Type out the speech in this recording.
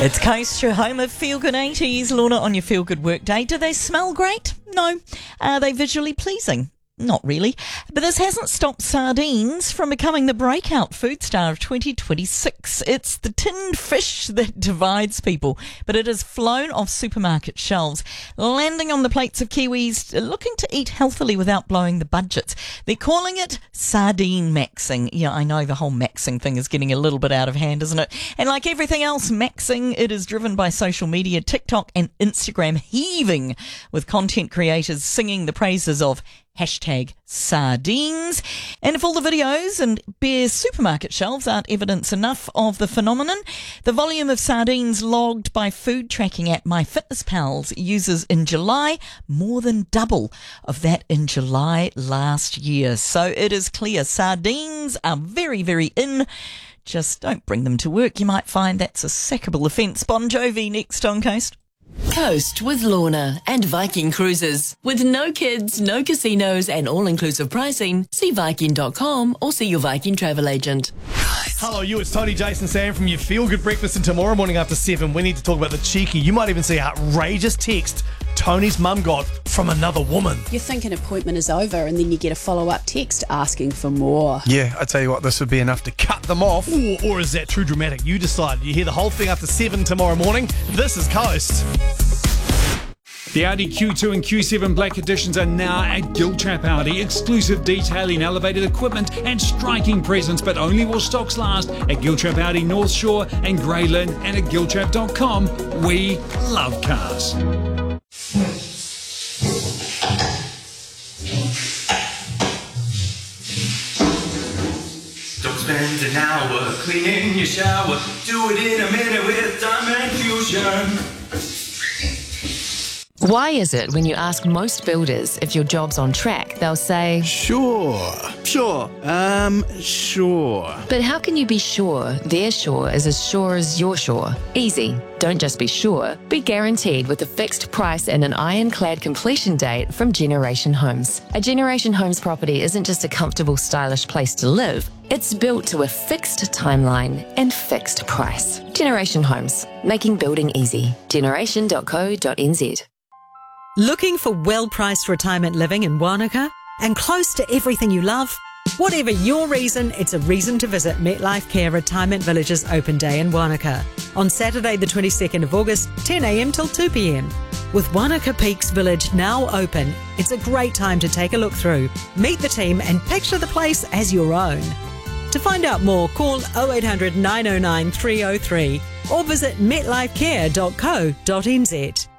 It's Coast, your home of Feel Good 80s. Lorna on your Feel Good work day. Do they smell great? No. Are they visually pleasing? Not really. But this hasn't stopped sardines from becoming the breakout food star of 2026. It's the tinned fish that divides people, but it has flown off supermarket shelves, landing on the plates of Kiwis looking to eat healthily without blowing the budgets. They're calling it sardine maxing. Yeah, I know the whole maxing thing is getting a little bit out of hand, isn't it? And like everything else maxing, it is driven by social media, TikTok and Instagram heaving with content creators singing the praises of #sardines. And if all the videos and bare supermarket shelves aren't evidence enough of the phenomenon, the volume of sardines logged by food tracking app MyFitnessPal's users in July more than double of that in July last year. So it is clear sardines are very, very in. Just don't bring them to work. You might find that's a sackable offence. Bon Jovi next on Coast. Coast with Lorna and Viking Cruises. With no kids, no casinos and all-inclusive pricing, see Viking.com or see your Viking travel agent. Hello, you. It's Tony, Jason, Sam from your Feel Good Breakfast, and tomorrow morning after 7, we need to talk about the cheeky, you might even see outrageous text Tony's mum got from another woman. You think an appointment is over and then you get a follow-up text asking for more. Yeah, I tell you what, this would be enough to cut them off. Or is that too dramatic? You decide. You hear the whole thing after 7 tomorrow morning. This is Coast. The Audi Q2 and Q7 Black Editions are now at Giltrap Audi. Exclusive detailing, elevated equipment and striking presence, but only while stocks last at Giltrap Audi North Shore and Grey Lynn and at giltrap.com. We love cars. Don't spend an hour cleaning your shower. Do it in a minute with Diamond Fusion. Why is it when you ask most builders if your job's on track, they'll say, Sure. but how can you be sure their shore is as sure as your shore? Easy. Don't just be sure, be guaranteed with a fixed price and an ironclad completion date from Generation Homes. A Generation Homes property isn't just a comfortable, stylish place to live. It's built to a fixed timeline and fixed price. Generation Homes, making building easy. Generation.co.nz. Looking for well-priced retirement living in Wanaka and close to everything you love? Whatever your reason, it's a reason to visit MetLife Care Retirement Village's open day in Wanaka on Saturday the 22nd of August, 10 a.m. till 2 p.m. With Wanaka Peaks Village now open, it's a great time to take a look through, meet the team and picture the place as your own. To find out more, call 0800 909 303 or visit metlifecare.co.nz.